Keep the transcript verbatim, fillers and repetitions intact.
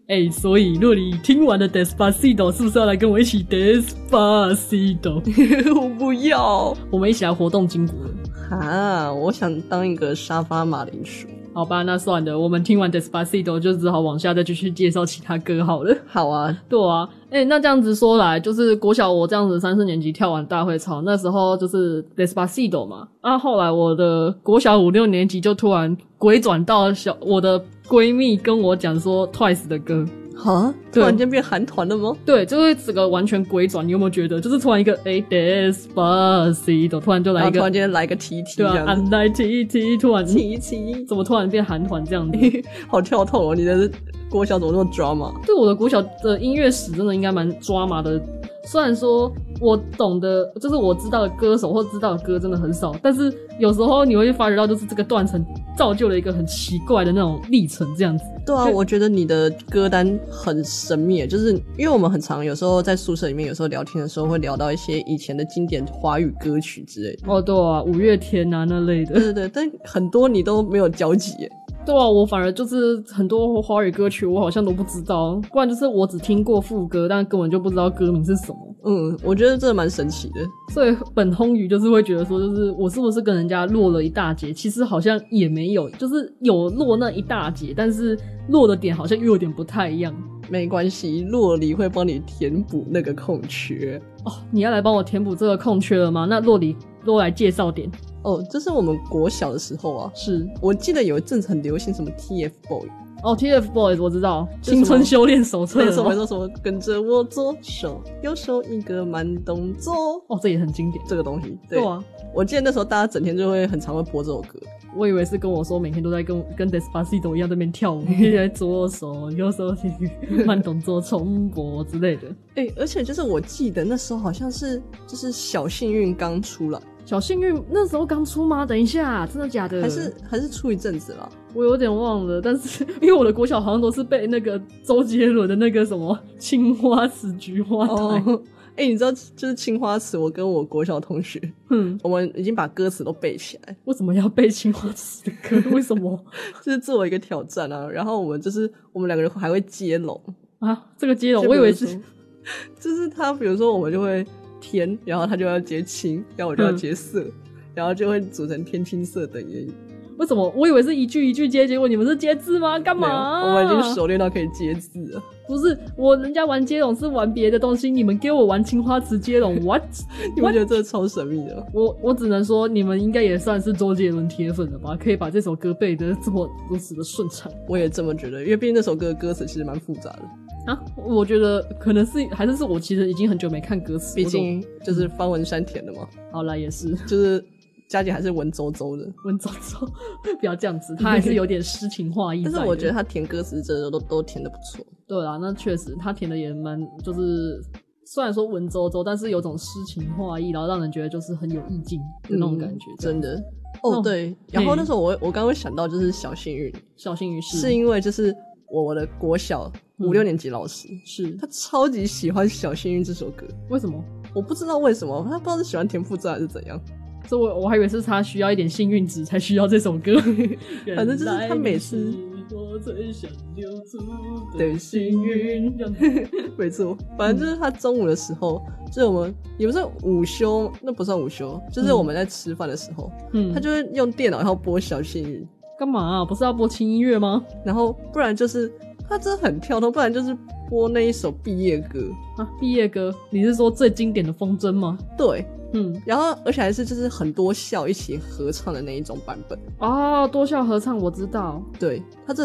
哎、欸，所以若你听完了 Despacito 是不是要来跟我一起 Despacito？ 我不要， 我们一起来活动筋骨了。 啊，我想当一个沙发马铃薯。 好吧，那算了，我们听完 Despacito 就只好往下再继续介绍其他歌好了。 好啊， 对啊，诶、欸、那这样子说来，就是国小我这样子三四年级跳完大会操，那时候就是 Despacito 嘛，啊后来我的国小五六年级就突然鬼转到小我的闺蜜跟我讲说 Twice 的歌。 哈，突然间变韩团了吗？ 对，就会整个完全鬼转，你有没有觉得？就是突然一个诶、欸、Despacito， 突然就来一个， 突然间来一个 T T， 对啊 ，I'm like T T， 突然 T T， 怎么突然变韩团这样子？ 好跳痛哦！你的国小怎么那么 drama？ 对，我的国小的音乐史真的应该蛮 drama 的。虽然说我懂的，就是我知道的歌手或知道的歌真的很少，但是有时候你会发觉到，就是这个断层造就了一个很奇怪的那种历程，这样子。 对啊，我觉得你的歌单很神秘，就是因为我们很常有时候在宿舍里面，有时候聊天的时候会聊到一些以前的经典华语歌曲之类的。 哦，对啊，五月天啊那类的。 对对对，但很多你都没有交集耶。 对啊，我反而就是很多华语歌曲我好像都不知道，不然就是我只听过副歌，但根本就不知道歌名是什么。 嗯，我觉得这蛮神奇的。 所以本烘宇就是会觉得说，就是我是不是跟人家落了一大截？其实好像也没有，就是有落那一大截，但是落的点好像又有点不太一样。 没关系，洛里会帮你填补那个空缺。 哦，你要来帮我填补这个空缺了吗？那洛里洛来介绍点。 哦，这是我们国小的时候啊， 是我记得有一阵子很流行什么 T F boy。 哦 ，T F boys 我知道，青春修炼手册。 没错没错，什么跟着我左手右手一个慢动作。 哦，这也很经典， 这个东西。对, 对啊， 我记得那时候大家整天就会很常会播这首歌。 我以为是跟我说每天都在跟跟 Despacito 一样在那边跳舞，一直在左手右手慢动作重播之类的。 哎、欸，而且就是我记得那时候好像是就是小幸运刚出来。 小幸运那时候刚出吗？等一下，真的假的？ 还是还是出一阵子了？ 我有点忘了，但是因为我的国小好像都是被那个周杰伦的那个什么青花瓷菊花台。 哦，哎、欸，你知道就是青花瓷，我跟我国小同学，嗯，我们已经把歌词都背起来。 为什么要背青花瓷的歌？为什么？ 就是做一个挑战啊。然后我们就是我们两个人还会接龙啊，这个接龙我以为是， 就是他比如说我们就会。天，然后他就要接青，然后我就要接色、嗯，然后就会组成天青色等烟雨。 为什么？我以为是一句一句接，结果你们是接字吗？干嘛、啊？ 我们已经熟练到可以接字了。 不是，我人家玩接龙是玩别的东西，你们给我玩青花瓷接龙 ，what？ 你们觉得这超神秘的？ 我我只能说，你们应该也算是周杰伦铁粉了吧？可以把这首歌背得这么如此的顺畅。 我也这么觉得，因为毕竟那首歌的歌词其实蛮复杂的。 啊，我觉得可能是还是是我其实已经很久没看歌词， 毕竟就是方文山填的嘛。 好啦，也是， 就是佳姐还是文绉绉的， 文绉绉，不要这样子，他还是有点诗情画意。 但是我觉得他填歌词真的都都填的不错。 对啦，那确实他填的也蛮，就是虽然说文绉绉，但是有种诗情画意，然后让人觉得就是很有意境的那种感觉。嗯、 真的。哦，对，然后那时候我我刚刚想到就是小幸运， 小幸运是是因为就是我的国小五六年级老师、 嗯、是他超级喜欢小幸运这首歌。 为什么？ 我不知道为什么，他不知道是喜欢田馥甄还是怎样。 所以我我还以为是他需要一点幸运值才需要这首歌。 反正就是他每次我最想留住的幸运，没错。反正就是他中午的时候，嗯、就是我们也不是午休，那不算午休，就是我们在吃饭的时候，嗯，他就会用电脑然后播小幸运。 干嘛啊？不是要播轻音乐吗？ 然后不然就是他真的很跳动，不然就是播那一首毕业歌啊。毕业歌，你是说最经典的风筝吗？ 对。 嗯， 然后而且还是就是很多校一起合唱的那一种版本哦，多校合唱我知道。 对，他这